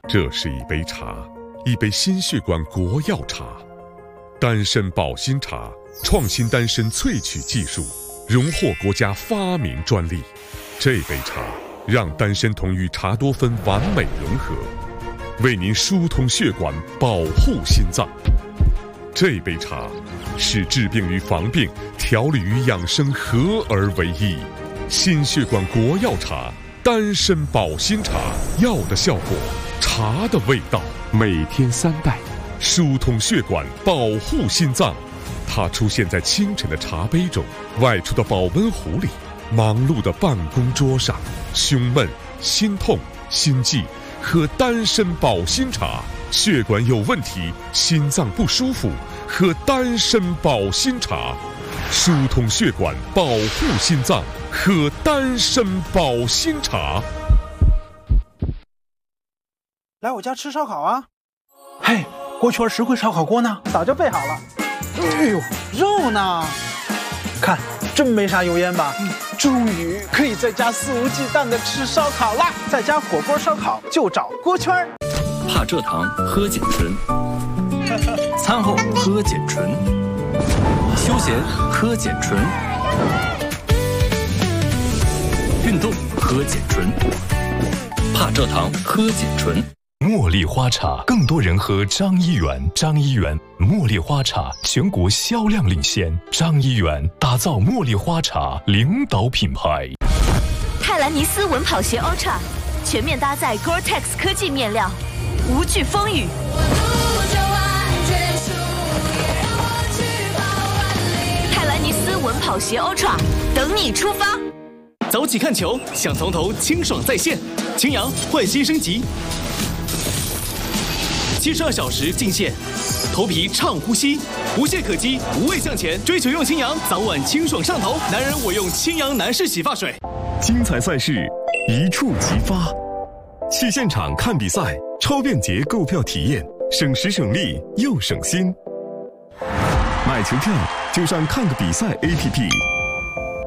这是一杯茶，一杯心血管国药茶，丹参保心茶，创新丹参萃取技术，荣获国家发明专利。这杯茶让丹参酮与茶多酚完美融合，为您疏通血管，保护心脏。这杯茶是治病与防病、调理与养生合而为一。心血管国药茶，丹参保心茶，药的效果，茶的味道。每天3袋，疏通血管，保护心脏。它出现在清晨的茶杯中，外出的保温壶里，忙碌的办公桌上。胸闷、心痛、心悸，喝丹参保心茶；血管有问题、心脏不舒服，喝丹参保心茶。疏通血管，保护心脏，喝丹参保心茶。 来我家吃烧烤啊！ 嘿，锅圈实惠烧烤锅呢？ 早就备好了。哎呦，肉呢？看，真没啥油烟吧？终于可以在家肆无忌惮的吃烧烤啦！在家火锅烧烤就找锅圈。 怕蔗糖喝碱醇，餐后喝碱醇，休闲喝碱醇，运动喝碱醇，怕蔗糖喝碱醇。 茉莉花茶，更多人喝张一元。张一元茉莉花茶全国销量领先，张一元打造茉莉花茶领导品牌。 泰兰尼斯稳跑鞋 Ultra 全面搭载 Gore-Tex 科技面料，无惧风雨。泰兰尼斯稳跑鞋 Ultra 等你出发。 早起看球，想从头清爽在线。青阳焕新升级，72小时净线，头皮畅呼吸，无懈可击，无畏向前。追求用青阳，早晚清爽上头。男人我用青阳男士洗发水。 精彩赛事一触即发，去现场看比赛，超便捷购票体验，省时省力又省心。买球票就上看个比赛 APP。